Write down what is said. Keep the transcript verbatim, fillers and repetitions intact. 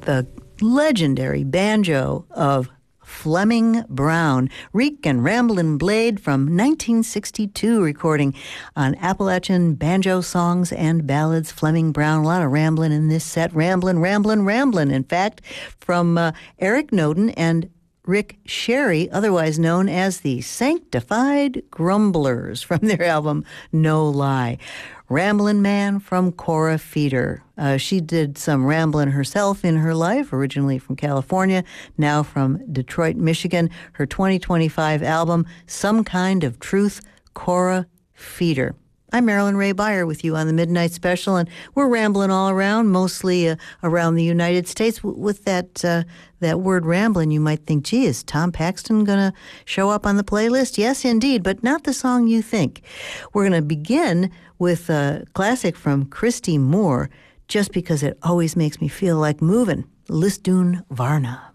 the legendary banjo of Fleming Brown, Reek and Ramblin' Blade from nineteen sixty-two recording on Appalachian Banjo Songs and Ballads. Fleming Brown, a lot of ramblin' in this set. Ramblin', ramblin', ramblin'. In fact, from uh, Eric Noden and Rick Sherry, otherwise known as the Sanctified Grumblers, from their album No Lie. Ramblin' Man from Cora Feeder. Uh, she did some ramblin' herself in her life, originally from California, now from Detroit, Michigan. Her twenty twenty-five album, Some Kind of Truth, Cora Feeder. I'm Marilyn Ray Beyer with you on the Midnight Special, and we're rambling all around, mostly uh, around the United States. W- with that uh, that word rambling, you might think, gee, is Tom Paxton going to show up on the playlist? Yes, indeed, but not the song you think. We're going to begin with a classic from Christy Moore, just because it always makes me feel like moving, Lisdoon Varna.